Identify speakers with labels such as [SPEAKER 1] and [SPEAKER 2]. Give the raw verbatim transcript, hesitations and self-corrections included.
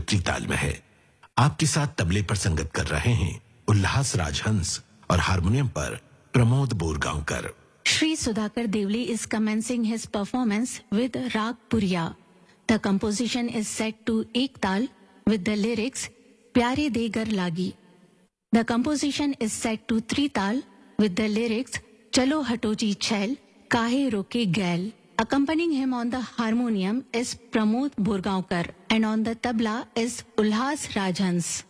[SPEAKER 1] त्रिताल में है। आपके साथ तबले पर संगत कर रहे हैं उल्लास राजहंस और हारमोनियम पर Pramod Borgaonkar.
[SPEAKER 2] Sri Sudhakar Devli is commencing his performance with Rag Puriya. The composition is set to Ek Tal with the lyrics Pyare Degar Lagi. The composition is set to Tri Tal with the lyrics Chalo Hatoji Chhel, Kahe Roke Gail. Accompanying him on the harmonium is Pramod Borgaonkar and on the tabla is Ulhas Rajhans.